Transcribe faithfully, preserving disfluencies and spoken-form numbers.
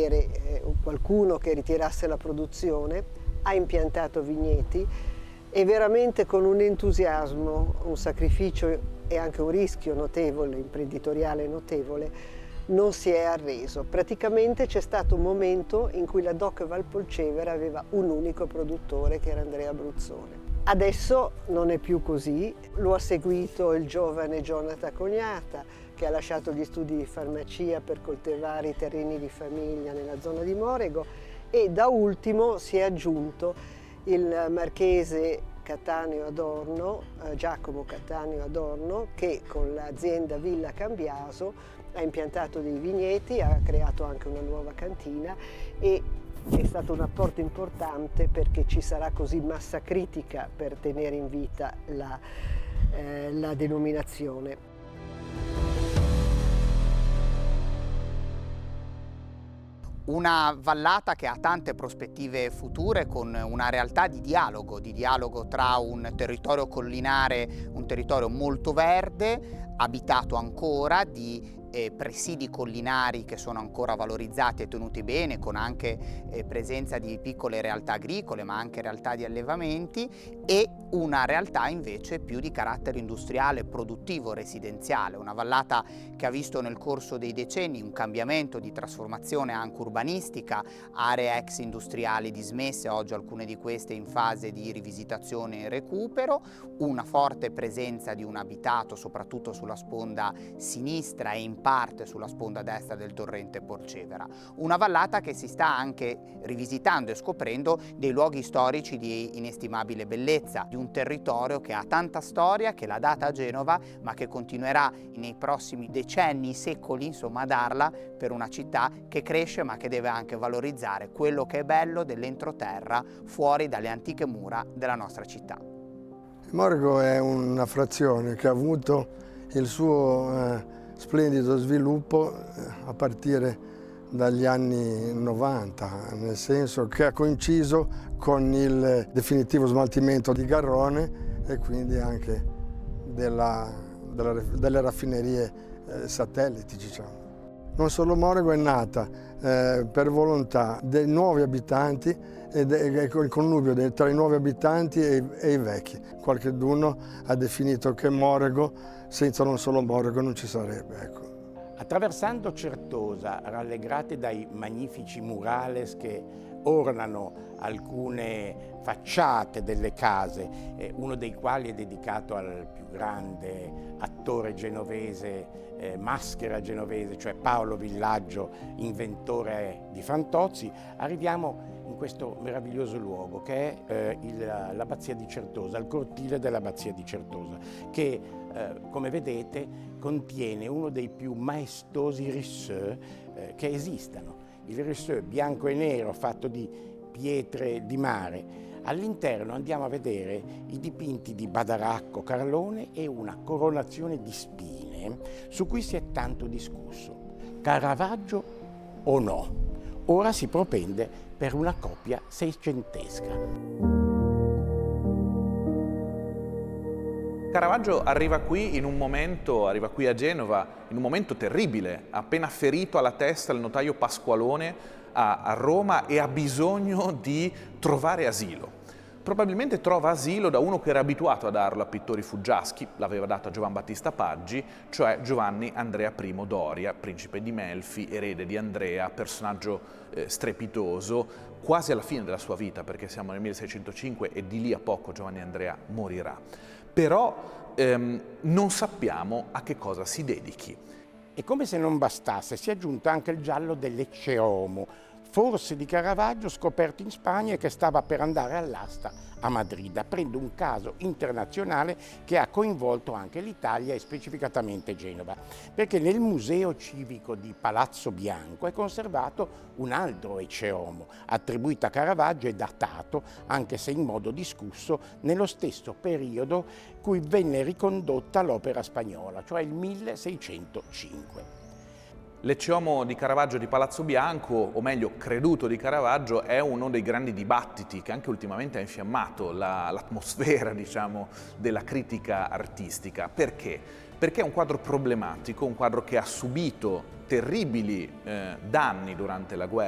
avere eh, qualcuno che ritirasse la produzione, ha impiantato vigneti e veramente con un entusiasmo, un sacrificio e anche un rischio notevole, imprenditoriale notevole, non si è arreso. Praticamente c'è stato un momento in cui la D O C Valpolcevera aveva un unico produttore, che era Andrea Bruzzone. Adesso non è più così, lo ha seguito il giovane Jonathan Cognata, che ha lasciato gli studi di farmacia per coltivare i terreni di famiglia nella zona di Morego, e da ultimo si è aggiunto il marchese Cattaneo Adorno, eh, Giacomo Cattaneo Adorno, che con l'azienda Villa Cambiaso ha impiantato dei vigneti, ha creato anche una nuova cantina e è stato un apporto importante, perché ci sarà così massa critica per tenere in vita la, eh, la denominazione. Una vallata che ha tante prospettive future, con una realtà di dialogo, di dialogo tra un territorio collinare, un territorio molto verde, abitato ancora, di Eh, presidi collinari che sono ancora valorizzati e tenuti bene, con anche eh, presenza di piccole realtà agricole, ma anche realtà di allevamenti, e una realtà invece più di carattere industriale, produttivo, residenziale, una vallata che ha visto nel corso dei decenni un cambiamento di trasformazione anche urbanistica, aree ex industriali dismesse, oggi alcune di queste in fase di rivisitazione e recupero, una forte presenza di un abitato soprattutto sulla sponda sinistra e in parte sulla sponda destra del torrente Polcevera. Una vallata che si sta anche rivisitando e scoprendo dei luoghi storici di inestimabile bellezza, di un territorio che ha tanta storia, che l'ha data a Genova, ma che continuerà nei prossimi decenni, secoli, insomma, a darla per una città che cresce ma che deve anche valorizzare quello che è bello dell'entroterra fuori dalle antiche mura della nostra città. Morego è una frazione che ha avuto il suo eh, splendido sviluppo a partire dagli anni novanta, nel senso che ha coinciso con il definitivo smaltimento di Garrone e quindi anche della, della, delle raffinerie eh, satelliti, diciamo. Non solo Morego è nata eh, per volontà dei nuovi abitanti e il connubio de, tra i nuovi abitanti e, e i vecchi. Qualcheduno ha definito che Morego, senza non solo Morego, non ci sarebbe. Ecco. Attraversando Certosa, rallegrati dai magnifici murales che ornano alcune facciate delle case, eh, uno dei quali è dedicato al più grande attore genovese, eh, maschera genovese, cioè Paolo Villaggio, inventore di Fantozzi, arriviamo in questo meraviglioso luogo che è eh, il, l'abbazia di Certosa, il cortile dell'abbazia di Certosa, che eh, come vedete contiene uno dei più maestosi risseux eh, che esistano. Il risseux bianco e nero fatto di pietre di mare. All'interno andiamo a vedere i dipinti di Badaracco, Carlone e una coronazione di spine su cui si è tanto discusso. Caravaggio o no? Ora si propende per una copia seicentesca. Caravaggio arriva qui in un momento, arriva qui a Genova, in un momento terribile, ha appena ferito alla testa il notaio Pasqualone a, a Roma e ha bisogno di trovare asilo. Probabilmente trova asilo da uno che era abituato a darlo a pittori fuggiaschi, l'aveva dato a Giovan Battista Paggi, cioè Giovanni Andrea I Doria, principe di Melfi, erede di Andrea, personaggio eh, strepitoso, quasi alla fine della sua vita, perché siamo nel milleseicentocinque e di lì a poco Giovanni Andrea morirà. Però ehm, non sappiamo a che cosa si dedichi. E come se non bastasse, si è aggiunto anche il giallo dell'Ecce Homo, forse di Caravaggio, scoperto in Spagna e che stava per andare all'asta a Madrid, aprendo un caso internazionale che ha coinvolto anche l'Italia e specificatamente Genova, perché nel Museo Civico di Palazzo Bianco è conservato un altro Ecce Homo, attribuito a Caravaggio e datato, anche se in modo discusso, nello stesso periodo cui venne ricondotta l'opera spagnola, cioè il milleseicentocinque. L'Ecce Homo di Caravaggio di Palazzo Bianco, o meglio creduto di Caravaggio, è uno dei grandi dibattiti che anche ultimamente ha infiammato la, l'atmosfera, diciamo, della critica artistica. Perché? Perché è un quadro problematico, un quadro che ha subito terribili eh, danni durante la guerra.